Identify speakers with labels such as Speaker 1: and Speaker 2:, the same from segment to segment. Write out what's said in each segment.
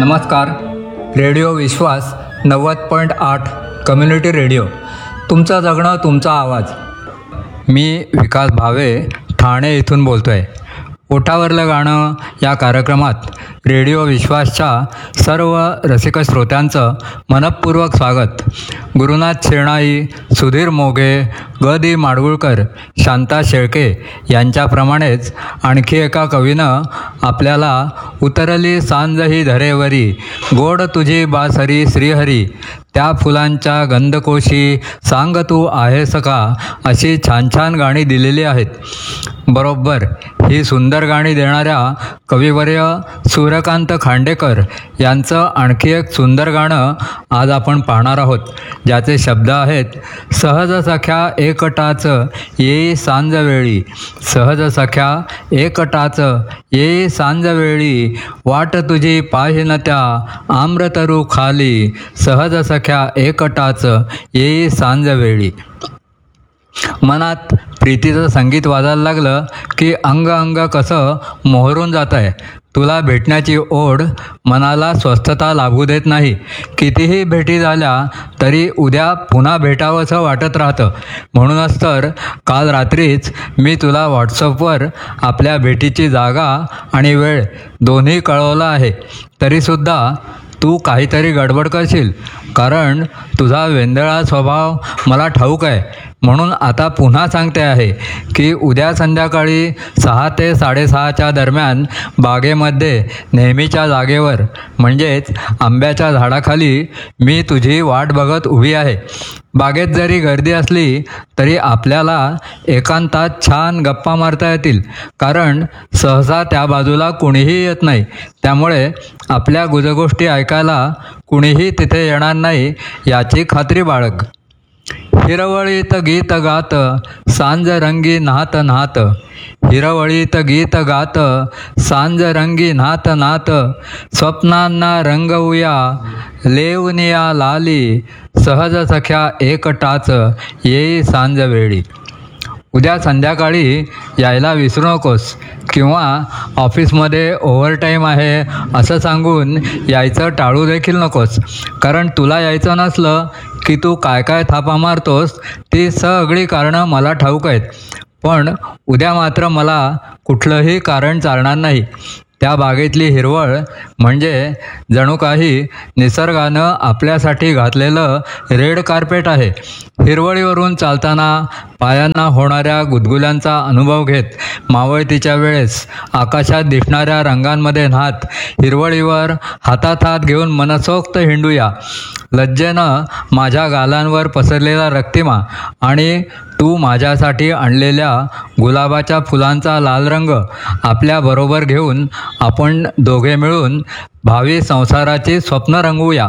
Speaker 1: नमस्कार. रेडिओ विश्वास 90.8 community radio, तुमचं जगणं तुमचा आवाज. मी विकास भावे ठाणे इथून बोलतो आहे. ओठावरलं गाणं या कार्यक्रमात रेडिओ विश्वासच्या सर्व रसिक श्रोत्यांचं मनःपूर्वक स्वागत. गुरुनाथ शेणाई, सुधीर मोघे, ग दी माडगुळकर, शांता शेळके यांच्याप्रमाणेच आणखी एका कवीनं आपल्याला उतरली सांज ही धरेवरी, गोड तुझी बासरी श्रीहरी, त्या फुलांच्या गंधकोशी सांग तू आहेस का, अशी छान छान गाणी दिलेली आहेत. बरोबर ही सुंदर गाणी देणाऱ्या कविवर्य सूर्यकांत खांडेकर यांचं आणखी एक सुंदर गाणं आज आपण पाहणार आहोत, ज्याचे शब्द आहेत: सहज सख्या एकटाच येई सांजवेळी, सहज सख्या एकटाच येई सांजवेळी, वाट तुझी पाहिन त्या आम्रतरू खाली, सहज सख्या एकटाच येई सांजवेळी. मनात प्रीतीचं संगीत वाजायला लागलं की अंग अंग कसं मोहरून जात आहे. तुला भेटण्याची ओढ मनाला स्वस्थता लाभू देत नाही. कितीही भेटी झाल्या तरी उद्या पुन्हा भेटावंसं वाटत राहतं. म्हणूनच तर काल रात्रीच मी तुला व्हॉट्सअपवर आपल्या भेटीची जागा आणि वेळ दोन्ही कळवलं आहे. तरीसुद्धा तू काहीतरी गडबड करशील, कारण तुझा वेंदळा स्वभाव मला ठाऊक आहे. म्हणून आता पुन्हा सांगते आहे की उद्या संध्याकाळी 6 ते 6:30च्या दरम्यान बागेमध्ये नेहमीच्या जागेवर म्हणजेच आंब्याच्या झाडाखाली मी तुझी वाट बघत उभी आहे. बागेत जरी गर्दी असली तरी आपल्याला एकांतात छान गप्पा मारता येतील, कारण सहसा त्या बाजूला कुणीही येत नाही. त्यामुळे आपल्या गुजगोष्टी ऐकायला कुणीही तिथे येणार नाही याची खात्री बाळग. हिरवळीत गीत गात सांज रंगी न्हात न्हात, हिरवळीत गीत गात सांज रंगी न्हात न्हात, स्वप्नांना रंगवूया लेवनिया लाली, सहज सख्या एकटाच येई सांजवेळी. उद्या संध्याकाळी यायला विसरू नकोस, किंवा ऑफिसमध्ये ओव्हरटाईम आहे असं सांगून यायचं टाळू देखील नकोस. कारण तुला यायचं नसलं की तू काय काय थापा मारतोस ती सगळी कारणं मला ठाऊक आहेत. पण उद्या मात्र मला कुठलंही कारण चालणार नाही. त्या बागेतली हिरवळ म्हणजे जणू काही निसर्गानं आपल्यासाठी घातलेलं रेड कार्पेट आहे. हिरवळीवरून चालताना पायांना होणाऱ्या गुदगुल्यांचा अनुभव घेत, मावळतीच्या वेळेस आकाशात दिसणाऱ्या रंगांमध्ये न्हात, हिरवळीवर हातात हात घेऊन मनसोक्त हिंडूया. लज्जेनं माझ्या गालांवर पसरलेला रक्तिमा आणि तू माझ्यासाठी आणलेल्या गुलाबाच्या फुलांचा लाल रंग आपल्याबरोबर घेऊन आपण दोघे मिळून भावी संसाराची स्वप्न रंगवूया.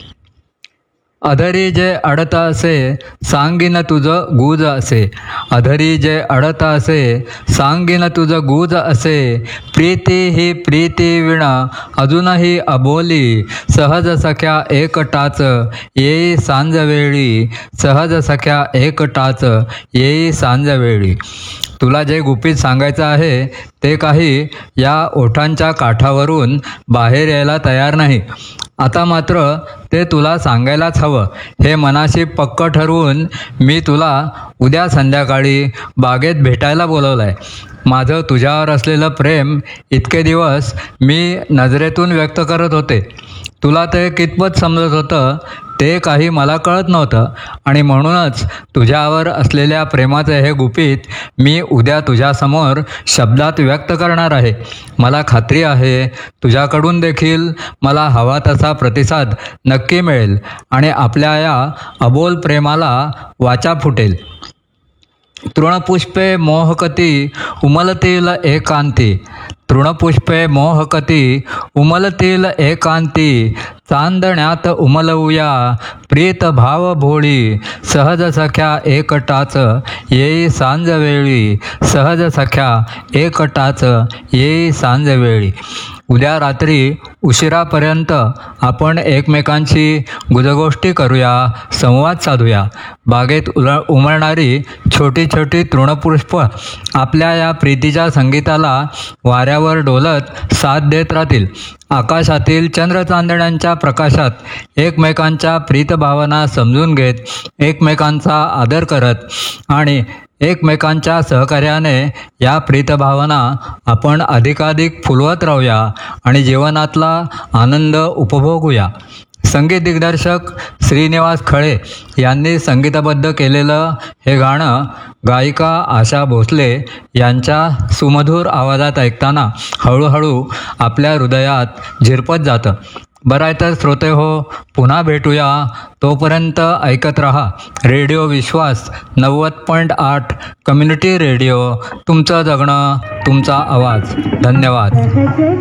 Speaker 1: अधरी जे अडत असे सांगीन तुझं गुज असे, अधरी जे अडत असे सांगीन तुझं गुज असे, प्रीती ही प्रीती विणा अजूनही अबोली, सहज सख्या एकटाच येई सांजवेळी, सहज सख्या एकटाच येई सांजवेळी. तुला जे गुपित सांगायचं आहे ते काही या ओठांच्या काठावरून बाहेर यायला तयार नाही. आता मात्र ते तुला सांगायलाच हवं. हे मनाशी पक्क ठरवून मी तुला उद्या संध्याकाळी बागेत भेटायला बोलवलं आहे. माझं तुझ्यावर असलेलं प्रेम इतके दिवस मी नजरेतून व्यक्त करत होते. तुला ते कितपत समजत होतं ते काही मला कळत नव्हतं, आणि म्हणूनच तुझ्यावर असलेल्या प्रेमाचे हे गुपित मी उद्या तुझ्यासमोर शब्दात व्यक्त करणार आहे. मला खात्री आहे तुझ्याकडून देखील मला हवा तसा प्रतिसाद नक्की मिळेल आणि आपल्या या अबोल प्रेमाला वाचा फुटेल. तृणपुष्पे मोहकती उमलतील एकांती, तृणपुष्पे मोहकती उमलतील एकांती, चांदण्यात उमलवूया प्रीत भाव भोळी, सहज सख्या एकटाच येई सांजवेळी, सहज सख्या एकटाच येई सांजवेळी. उद्या रात्री उशिरापर्यंत आपण एकमेकांशी गुजगोष्टी करूया, संवाद साधूया. बागेत उमलणारी छोटी छोटी तृणपुष्प आपल्या या प्रीतीच्या संगीताला वाऱ्यावर डोलत साथ देत राहतील. आकाशातील चंद्रचांदण्यांच्या प्रकाशात एकमेकांच्या प्रीतभावना समजून घेत, एकमेकांचा आदर करत आणि एकमेकांच्या सहकार्याने या प्रीतभावना आपण अधिकाधिक फुलवत राहूया आणि जीवनातला आनंद उपभोगूया. संगीत दिग्दर्शक श्रीनिवास खळे यांनी संगीतबद्ध केलेलं हे गाणं गायिका आशा भोसले यांच्या सुमधुर आवाजात ऐकताना हळूहळू आपल्या हृदयात झिरपत जातं. बरं आहे तर श्रोते हो, पुन्हा भेटूया. तोपर्यंत ऐकत रहा रेडिओ विश्वास 90.8 कम्युनिटी रेडिओ. तुमचं जगणं, तुमचा आवाज. धन्यवाद.